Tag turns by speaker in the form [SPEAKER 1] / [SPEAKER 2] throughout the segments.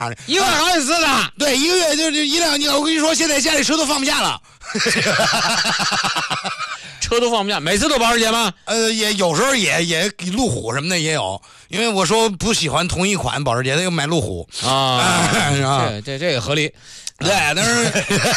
[SPEAKER 1] 1个月好几次呢。
[SPEAKER 2] 对，1个月就1两年。我跟你说，现在家里车都放不下了。
[SPEAKER 1] 车都放不下，每次都保时捷吗？
[SPEAKER 2] 也有时候也路虎什么的也有，因为我说不喜欢同一款保时捷，他又买路虎
[SPEAKER 1] 啊，这个合理。
[SPEAKER 2] 对，但是，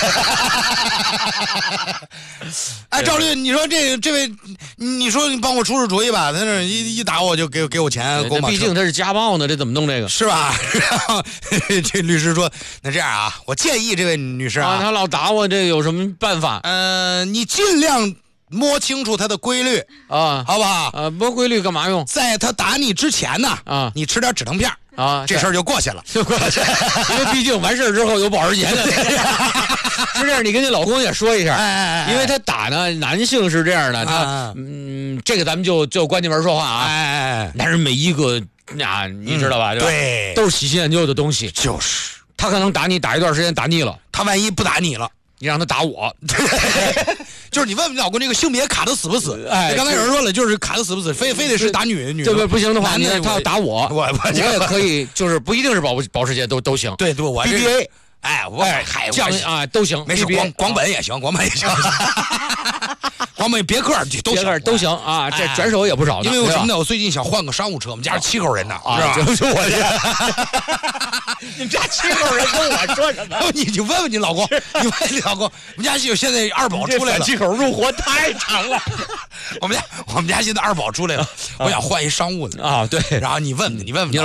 [SPEAKER 2] 哎，赵律，你说这位，你说你帮我出主意吧？他那一打我就给我钱，
[SPEAKER 1] 毕竟他是家暴呢，这怎么弄这个？
[SPEAKER 2] 是吧？然后这律师说，那这样啊，我建议这位女士啊，
[SPEAKER 1] 他老打我，这有什么办法？
[SPEAKER 2] 你尽量摸清楚他的规律
[SPEAKER 1] 啊，
[SPEAKER 2] 好不好？
[SPEAKER 1] 摸规律干嘛用？
[SPEAKER 2] 在他打你之前呢，你吃点止疼片
[SPEAKER 1] 啊，
[SPEAKER 2] 这事儿就过去了，
[SPEAKER 1] 因为毕竟完事之后有保时捷的。是这样，你跟你老公也说一下，因为他打呢，男性是这样的，他这个咱们就关起门说话啊，但是每一个啊，你知道吧？
[SPEAKER 2] 对，
[SPEAKER 1] 都是喜新厌旧的东西，
[SPEAKER 2] 就是
[SPEAKER 1] 他可能打你打一段时间打腻了，
[SPEAKER 2] 他万一不打你了。
[SPEAKER 1] 你让他打我，
[SPEAKER 2] 就是你问问老公这个性别卡的死不死？哎，刚才有人说了，就是卡的死不死，非得是打女，
[SPEAKER 1] 对不行的话，他要打我，
[SPEAKER 2] 我
[SPEAKER 1] 也可以，就是不一定是保时捷都行，
[SPEAKER 2] 对，我
[SPEAKER 1] BBA，
[SPEAKER 2] 哎，
[SPEAKER 1] 这样啊都行，
[SPEAKER 2] 没事，广本也行，广本也行。广本别克
[SPEAKER 1] 都行啊，这转手也不少。
[SPEAKER 2] 因为我什么呢？我最近想换个商务车，我们家是7口人的，是吧？
[SPEAKER 1] 就我这，你们家7口人跟我说什么？
[SPEAKER 2] 你问问你老公，你问你老公，我们家现在2宝出来了
[SPEAKER 1] ，7口入伙太长了。
[SPEAKER 2] 我们家现在2宝出来了，我想换一商务的
[SPEAKER 1] 啊，对。
[SPEAKER 2] 然后你问问。